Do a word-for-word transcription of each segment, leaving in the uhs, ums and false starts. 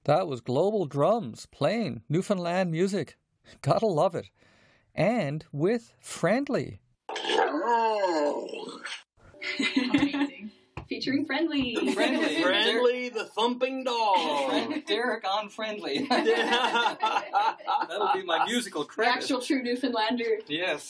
That was Global Drums playing Newfoundland music. Gotta love it. And with Friendly. Amazing. Featuring Friendly. Friendly. Friendly the thumping dog. Derek on Friendly. That'll be my musical The credit. actual true Newfoundlander. Yes.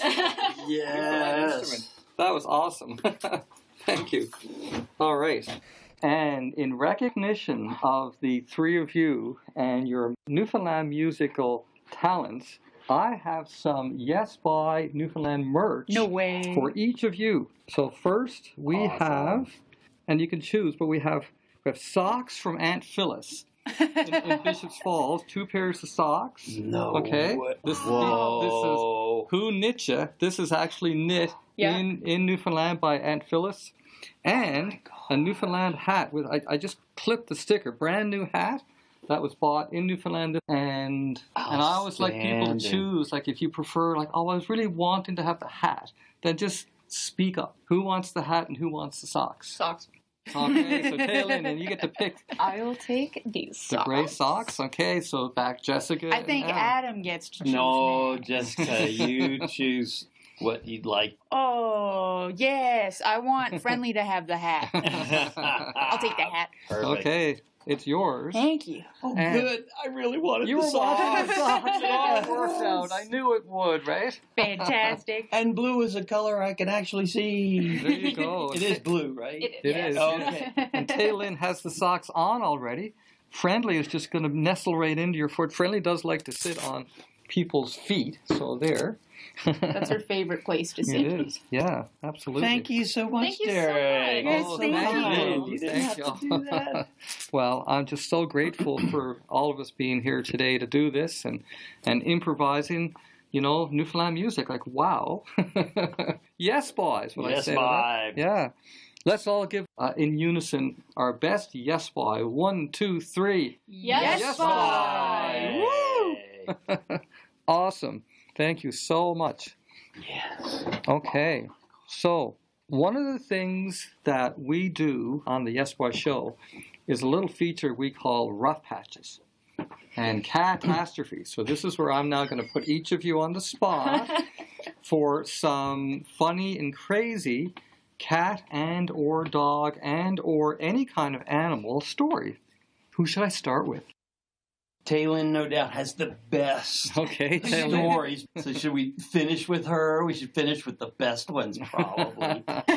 Yes. That was awesome. Thank you. All right. And in recognition of the three of you and your Newfoundland musical talents, I have some Yes by Newfoundland merch No way. for each of you. So first we Awesome. have, and you can choose, but we have we have socks from Aunt Phyllis in, in Bishop's Falls, two pairs of socks. No. Okay. This, Whoa. this is Who Knit Ya? This is actually knit Yeah. in, in Newfoundland by Aunt Phyllis. And a Newfoundland hat with I, I just clipped the sticker, brand new hat that was bought in Newfoundland. And and I always like people to Outstanding. choose, like if you prefer, like, oh, I was really wanting to have the hat, then just speak up. Who wants the hat and who wants the socks? Socks. Okay, so Kaylin, and you get to pick I'll take these the socks. gray socks. Okay, so back Jessica. I think and Adam. Adam gets to choose. No, next. Jessica, you choose what you'd like. Oh, yes. I want Friendly to have the hat. I'll take the hat. Perfect. Okay, it's yours. Thank you. Oh, And- good. I really wanted You the were socks. watching the socks. It all Yes. worked out. I knew it would, right? Fantastic. And blue is a color I can actually see. There you go. It is blue, right? It, It yes. is. Okay. And Taylin has the socks on already. Friendly is just going to nestle right into your foot. Friendly does like to sit on people's feet, so there. That's her favorite place to sit. It is. Yeah, absolutely. Thank you so much, Thank you so Derek. much. Yes, Oh, thank thank you. you. You didn't Thank have you. to do that. Well, I'm just so grateful for all of us being here today to do this and, and improvising, you know, Newfoundland music. Like, wow. Yes, boys. When I Yes, say that. boy. Yeah. Let's all give uh, in unison our best yes, boy. One, two, three. Yes, Yes, boy. Woo! Awesome. Thank you so much. Yes. Okay, so one of the things that we do on the Yes Boy Show is a little feature we call Rough Patches and Catastrophe. So this is where I'm now going to put each of you on the spot for some funny and crazy cat and or dog and or any kind of animal story. Who should I start with? Taylin, no doubt, has the best Okay, Taylor. stories. So should we finish with her? We should finish with the best ones, probably. I've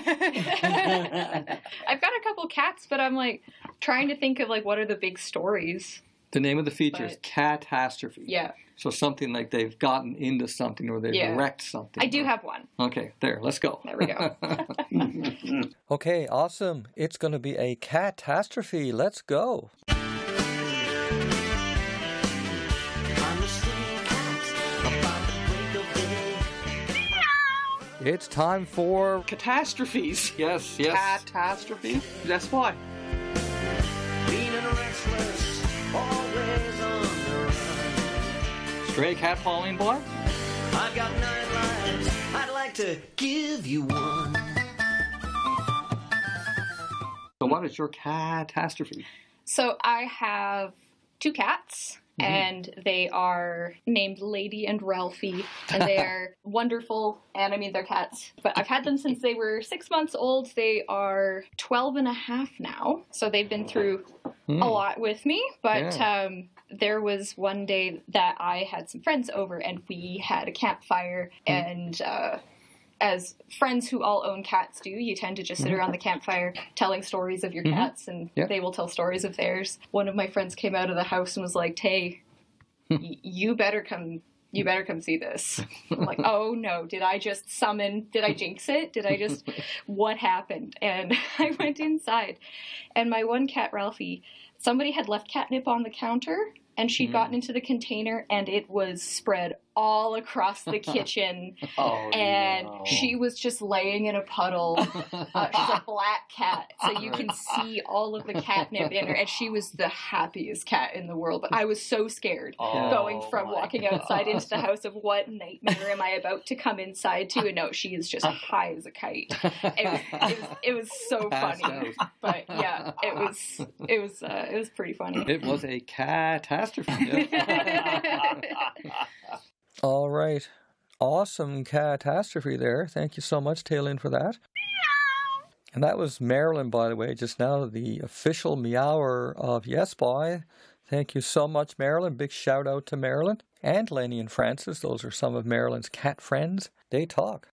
got a couple cats, but I'm like trying to think of like what are the big stories. The name of the feature is But- Catastrophe. Yeah, So something like they've gotten into something or they've Yeah. wrecked something. I do or- have one. Okay, there, let's go. There we go. Okay, awesome. It's going to be a catastrophe. Let's go. It's time for Catastrophes. yes, yes. Catastrophe. That's why. Stray cat falling boy. I've got nine lives. I'd like to give you one. So what is your catastrophe? So I have two cats, Mm-hmm. and they are named Lady and Ralphie, and they are wonderful, and I mean, they're cats, but I've had them since they were six months old. They are twelve and a half now, so they've been through Hmm. a lot with me, but Yeah. um, there was one day that I had some friends over, and we had a campfire, and uh, as friends who all own cats do, you tend to just sit around the campfire telling stories of your Mhm. cats, and Yep. they will tell stories of theirs. One of my friends came out of the house and was like, "Tay, y- you better come. You better come see this." I'm like, "Oh no! Did I just summon? Did I jinx it? Did I just? What happened?" And I went inside, and my one cat, Ralphie, somebody had left catnip on the counter, and she'd Mm. gotten into the container, and it was spread all across the kitchen. Oh, And no. she was just laying in a puddle. Uh, she's a black cat, so you can see all of the catnip in her. And she was the happiest cat in the world. But I was so scared Oh, going from my walking outside into the house of what nightmare am I about to come inside to? And no, she is just high as a kite. It was, it was, it was so Passed funny. out. But yeah, it was it was uh, it was pretty funny. It was a catastrophe. Yes. All right. Awesome catastrophe there. Thank you so much, Taylin, for that. And that was Marilyn, by the way, just now, the official meower of Yes Boy. Thank you so much, Marilyn. Big shout out to Marilyn and Lenny and Francis. Those are some of Marilyn's cat friends. They talk.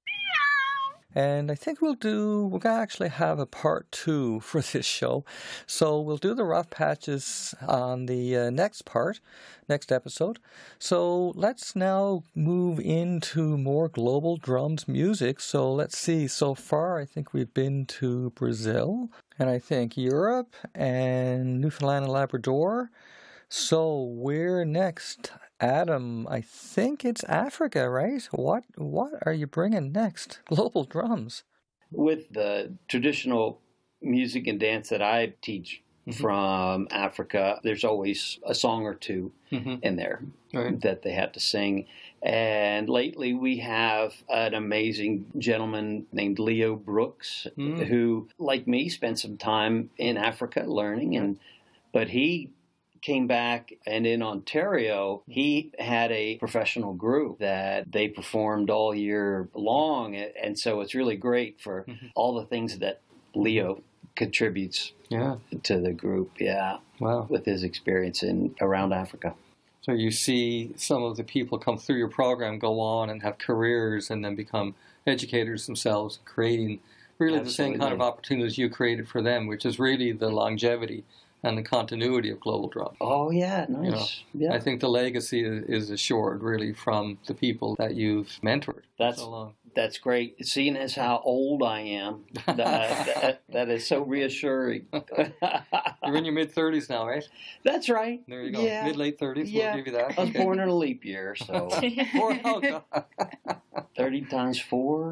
And I think we'll do, we're going to actually have a part two for this show. So we'll do the rough patches on the uh, next part, next episode. So let's now move into more global drums music. So let's see, so far I think we've been to Brazil, and I think Europe, and Newfoundland and Labrador. So where next? Adam, I think it's Africa, right? What what are you bringing next? Global drums. With the traditional music and dance that I teach Mhm. from Africa, there's always a song or two Mm-hmm. in there Right. that they have to sing. And lately we have an amazing gentleman named Leo Brooks, Mm. who, like me, spent some time in Africa learning, and but he came back, and in Ontario, he had a professional group that they performed all year long. And so it's really great for Mhm. all the things that Leo contributes Yeah. to the group, yeah, Wow. with his experience in around Africa. So you see some of the people come through your program, go on and have careers, and then become educators themselves, creating really the same kind of Absolutely. opportunities you created for them, which is really the longevity and the continuity of global drum. Oh, yeah, nice. Yeah, I think the legacy is, is assured really from the people that you've mentored for That's- so long. that's great. Seeing as how old I am, that, that, that is so reassuring. You're in your mid thirties now, right? That's right. There you go. Yeah. Mid late thirties. Yeah. We'll give you that. I was Okay. born in a leap year, so Four- oh, God. thirty times four.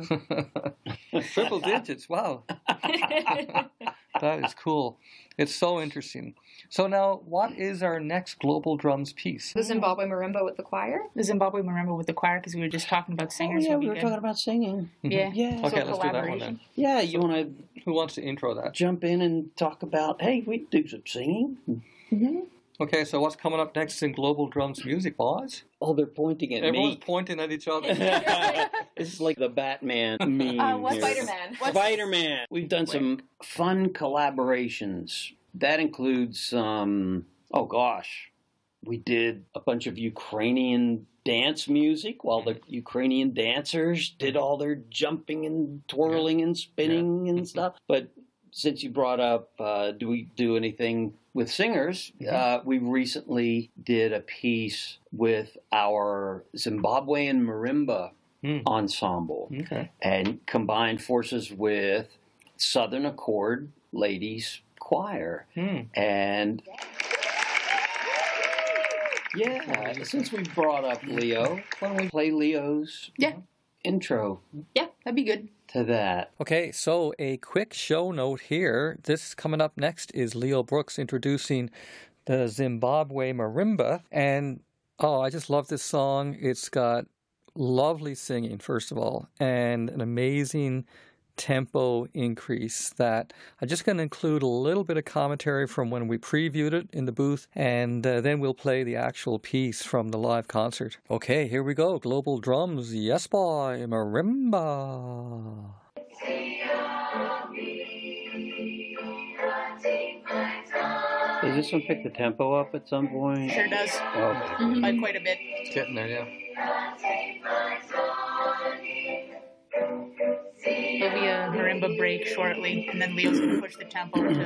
Triple digits. Wow. That is cool. It's so interesting. So now, what is our next global drums piece? The Zimbabwe marimba with the choir. The Zimbabwe marimba with the choir, because we were just talking about Oh, singers. yeah, would we be were good. talking about singing. Yeah. Yeah. Okay, So let's do that one collaboration. then. Yeah, you want to Who wants to intro that? jump in and talk about, hey, we do some singing? Okay, so what's coming up next in global drums music, boys? Oh, they're pointing at Everyone's me. pointing at each other. This is like the Batman meme. Uh, what's here. Spider-Man. What's- Spider-Man. We've done some fun collaborations. That includes, um, oh gosh, we did a bunch of Ukrainian dance music while the Ukrainian dancers did all their jumping and twirling and spinning and stuff. But since you brought up, uh, do we do anything with singers? Uh, we recently did a piece with our Zimbabwean marimba Hmm. ensemble Okay. and combined forces with Southern Accord Ladies Choir. Hmm. And yeah, since we brought up Leo, why don't we play Leo's Yeah. intro Yeah, that'd be good. to that? Okay, so a quick show note here. This coming up next is Leo Brooks introducing the Zimbabwe marimba. And oh, I just love this song. It's got lovely singing, first of all, and an amazing tempo increase that I'm just going to include a little bit of commentary from when we previewed it in the booth, and uh, then we'll play the actual piece from the live concert. Okay, here we go. Global Drums, Yes Boy, Marimba. Does this one pick the tempo up at some point? Sure does. Oh. By quite a bit. It's getting there, yeah. There'll be a marimba break shortly, and then Leo's going to push the tempo to